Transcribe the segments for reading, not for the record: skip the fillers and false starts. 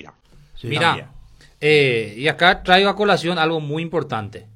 Mira. Sí, Mira, y acá traigo a colación algo muy importante.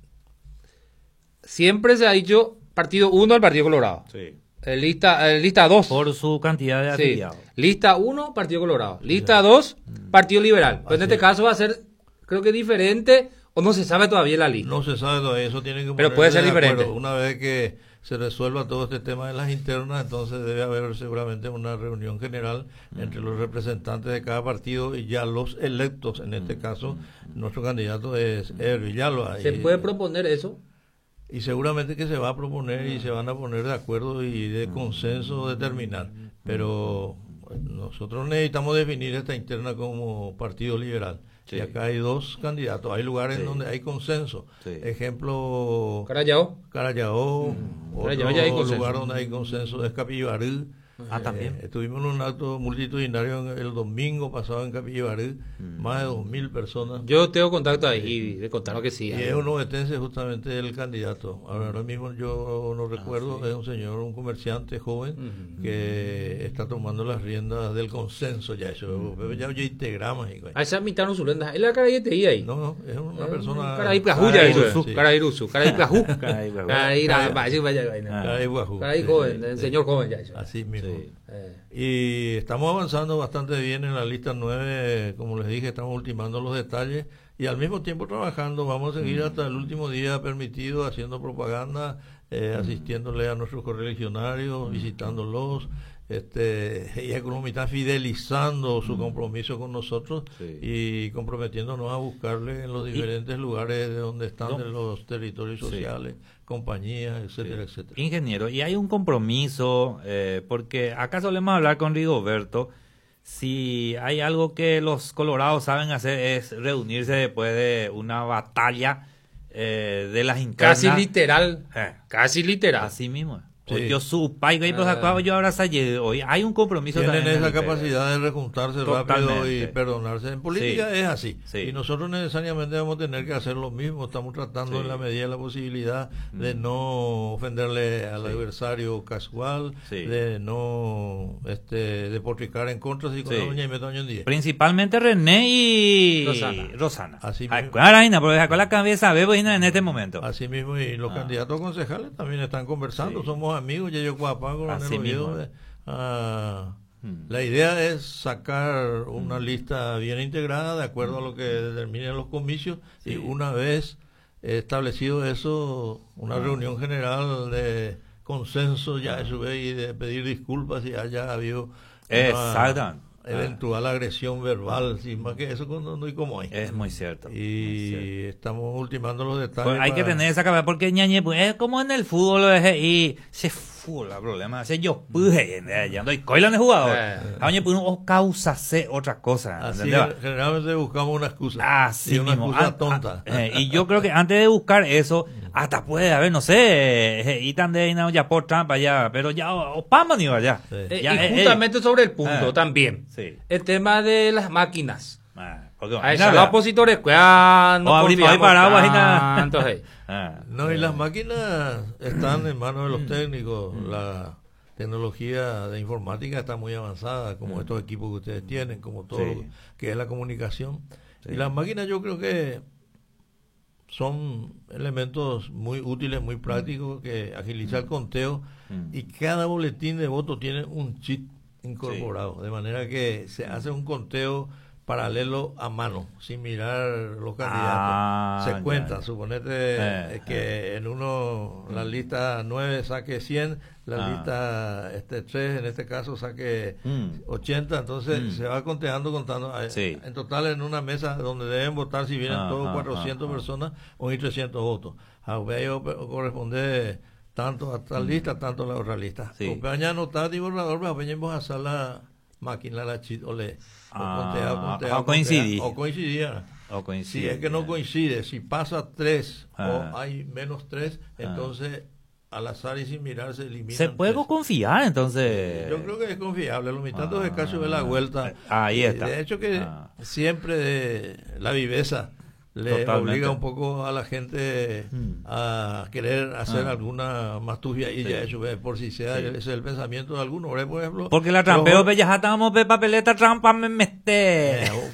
Siempre se ha dicho partido 1 al Partido Colorado. Sí. Lista 2. Por su cantidad de Sí. afiliados. Lista 1, Partido Colorado. Lista 2, Partido Liberal. Pues en este caso va a ser, creo que diferente, o no se sabe todavía la lista. No se sabe todavía, eso tiene que Pero puede ser ponerse de acuerdo. diferente. Una vez que se resuelva todo este tema de las internas, entonces debe haber seguramente una reunión general entre los representantes de cada partido y ya los electos. En este caso, nuestro candidato es Ever Villalba. ¿Se puede proponer eso? Y seguramente que se va a proponer y se van a poner de acuerdo y de consenso determinar. Pero nosotros necesitamos definir esta interna como partido liberal. Sí. Y acá hay dos candidatos. Hay lugares donde hay consenso. Sí. Ejemplo, Carayao. Carayao. Carayao ya hay Otro consenso. lugar donde hay consenso es Capillibarí. También. Estuvimos en un acto multitudinario el domingo pasado en Capillibarí. Más de 2.000 personas. Yo tengo contacto ahí y le contaron que sí. Y es un ovetense justamente el candidato. Ahora mismo yo no recuerdo, es un señor, un comerciante joven que está tomando las riendas del consenso ya. Eso, ya oye integramos. Ahí se admitaron su lenda. Él era Carayete ahí. No, es una persona. Caray Plajuya, eso. Sí. Caray Rusu. Caray Plajú. Caray Plajú. Caray Caray Guajú. Caray Sí, joven, sí, el sí. señor joven ya eso. Así mismo. Sí. Y estamos avanzando bastante bien en la lista 9, como les dije, estamos ultimando los detalles y al mismo tiempo trabajando. Vamos a seguir hasta el último día permitido haciendo propaganda, asistiéndole a nuestros correligionarios, visitándolos. Y Economía está fidelizando su compromiso con nosotros y comprometiéndonos a buscarle en los diferentes lugares de donde están de los territorios sociales, compañías, etcétera, etcétera. Ingeniero, y hay un compromiso, porque acá solemos hablar con Rigoberto, si hay algo que los colorados saben hacer es reunirse después de una batalla de las internas. Casi literal. Casi literal. Así mismo. Sí. Yo su pai, yo ahora hoy hay un compromiso Tienen también esa entre- capacidad de rejuntarse rápido Totalmente. y perdonarse. En política Sí. es así. Sí. Y nosotros necesariamente vamos a tener que hacer lo mismo. Estamos tratando Sí. en la medida de la posibilidad de no ofenderle al adversario casual, Sí. de no deporticar en contra si con Sí. la doña y meto año en 10. Principalmente René y Rosana. Así Ay, mismo. Cuaraina, porque sacó la cabeza bebo en este momento. Así mismo, y los candidatos concejales también están conversando, Sí. somos amigos, ya yo Coapán, Coronel Así Oviedo, mismo. La idea es sacar una lista bien integrada de acuerdo a lo que determinen los comicios y una vez establecido eso, una reunión general de consenso ya a su vez y de pedir disculpas si haya habido Exacto. eventual agresión verbal, sin más que eso no hay como hay. Es muy cierto. muy Y cierto. estamos ultimando los detalles. Pues hay que para- tener esa cabeza porque ñañe pues, es como en el fútbol lo dejé y se fue la problema se yo puje ya no hay coila en el jugador año pues o causa se otra cosa Así ¿entendés? generalmente buscamos una excusa. Así y una mismo. excusa tonta. Y yo creo que antes de buscar eso, hasta puede haber, no sé, y también ya por trampa ya, pero ya, o pama ni vaya. Sí. Y justamente sobre el punto también. Sí. El tema de las máquinas. Porque Ahí imagínate, los opositores, cuando O abrir ahí paraguas y nada. No, y las máquinas están en manos de los técnicos. La tecnología de informática está muy avanzada, como estos equipos que ustedes tienen, como todo Sí. lo que es la comunicación. Y las máquinas yo creo que son elementos muy útiles, muy prácticos, que agiliza el conteo y cada boletín de voto tiene un chip incorporado, de manera que se hace un conteo paralelo a mano, sin mirar los candidatos. Se cuenta, suponete que en uno la lista 9 saque 100, la lista 3 en este caso saque 80, entonces se va contando. Sí. En total en una mesa donde deben votar si vienen todos 400 personas o 1.300 votos. A ello corresponde tanto a tal lista, tanto a la otra lista. Sí. O peña anotar y borrador, pero venimos a hacer la máquina, la chit, o le o coincidí. o coincidía. O coincide. Si es que no coincide, si pasa 3 Ah. o hay menos 3, entonces al azar y sin mirar se elimina. Se puede confiar entonces. Yo creo que es confiable. Los mitad de caso de la vuelta. Ahí está. De hecho que siempre la viveza le Totalmente. obliga un poco a la gente a querer hacer alguna mastufia y ya eso por si sea ese es el pensamiento de alguno. Por ejemplo, Porque la trampeo, ya estábamos de papeleta trampa me mete.